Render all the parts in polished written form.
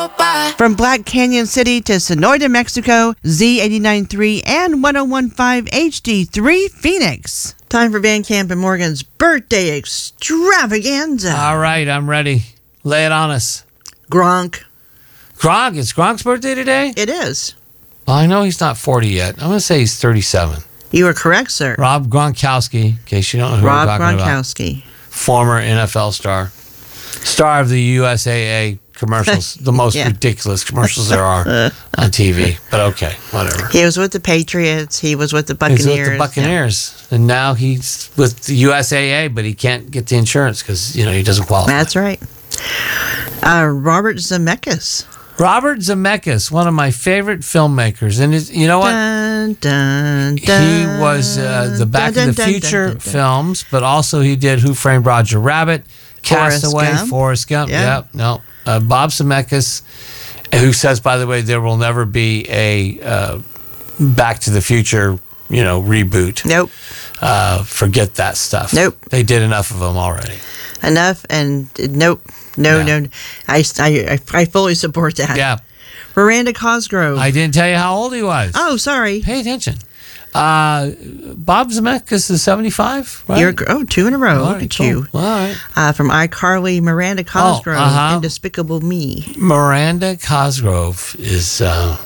From Black Canyon City to Sonoyta, Mexico, Z89.3 and 101.5 HD3 Phoenix. Time for Van Camp and Morgan's birthday extravaganza. All right, I'm ready. Lay it on us. Gronk. Gronk? It's Gronk's birthday today? It is. Well, I know he's not 40 yet. I'm going to say he's 37. You are correct, sir. Rob Gronkowski, in case you don't know who Rob we're talking Gronkowski. about. Former NFL star. Star of the USAA commercials. The most ridiculous commercials there are on TV. But okay, whatever. He was with the Patriots. He was with the Buccaneers. He's with the Buccaneers. Yeah. And now he's with the USAA, but he can't get the insurance because, he doesn't qualify. That's right. Robert Zemeckis. Robert Zemeckis, one of my favorite filmmakers. And you know what? Dun, dun, dun, he was the Back of the Future films, but also he did Who Framed Roger Rabbit, Castaway, Forrest Gump. Yep. No. Bob Zemeckis, who says, by the way, there will never be a Back to the Future, reboot. Nope. Forget that stuff. Nope. They did enough of them already. Enough, and nope. No. I fully support that. Yeah. Miranda Cosgrove. I didn't tell you how old he was. Oh, sorry. Pay attention. Bob Zemeckis is 75, right? Two in a row. Look at you. All right. From iCarly, Miranda Cosgrove, and Despicable Me. Miranda Cosgrove is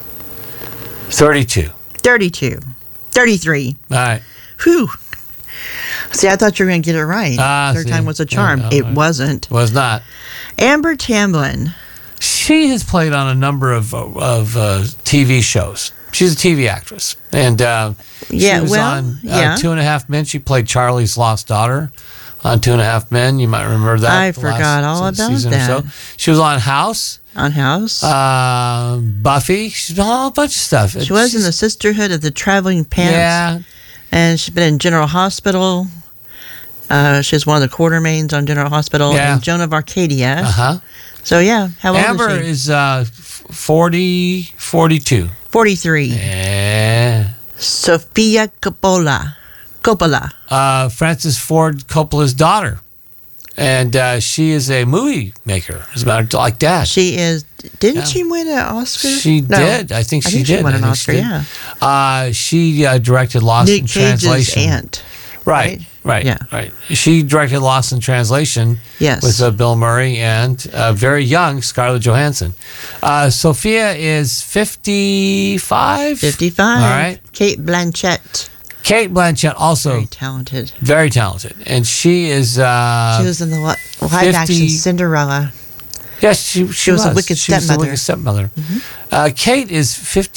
32. 32. 33. All right. Whew. See, I thought you were going to get it right. Third time was a charm. It wasn't. Was not. Amber Tamblyn. She has played on a number of TV shows. She's a TV actress. And she was on 2.5 Men. She played Charlie's Lost Daughter on 2.5 Men. You might remember that. I forgot all about that. So. She was on House. On House. Buffy. She's been on a bunch of stuff. She was in the Sisterhood of the Traveling Pants. Yeah. And she's been in General Hospital. She's one of the Quartermains on General Hospital. Yeah. And Joan of Arcadia. Uh-huh. So, yeah. How old Amber is she? is 42. 43. Yeah. Sofia Coppola. Francis Ford Coppola's daughter. And she is a movie maker, as a matter like Dad. She is. Didn't she win an Oscar? She did. I think she did. She won an Oscar, yeah. She directed Lost in Translation. Nick Cage's aunt. Right. Yeah. Right. She directed Lost in Translation with Bill Murray and very young Scarlett Johansson. Sophia is 55. 55. All right. Kate Blanchett, also very talented. And she is she was in the live action Cinderella. Yes, she was a wicked stepmother. Mm-hmm. Kate is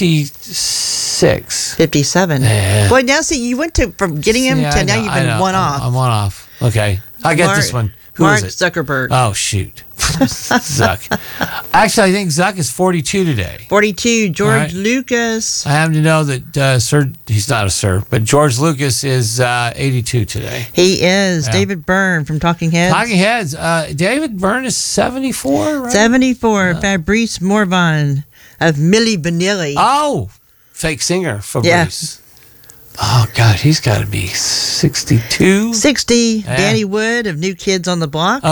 56. 57. Yeah. Boy, now see, you went from getting him to now you've been one off. I'm one off. Okay. I get this one. Who Mark is it? Zuckerberg. Oh, shoot. Zuck. Actually, I think Zuck is 42 today. 42. George Lucas. I happen to know that he's not a sir, but George Lucas is 82 today. He is. Yeah. David Byrne from Talking Heads. David Byrne is 74, right? 74. Fabrice Morvan of Milli Vanilli. Oh, fake singer Fabrice. Yeah. Oh, God, he's got to be 62. 60. Yeah. Danny Wood of New Kids on the Block.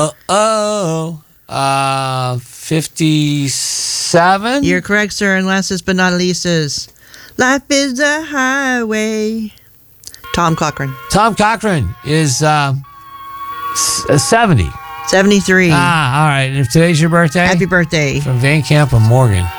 57. You're correct, sir. And last but not least is Life is a Highway. Tom Cochran. Tom Cochran is 70. 73. All right. And if today's your birthday. Happy birthday. From Van Camp and Morgan.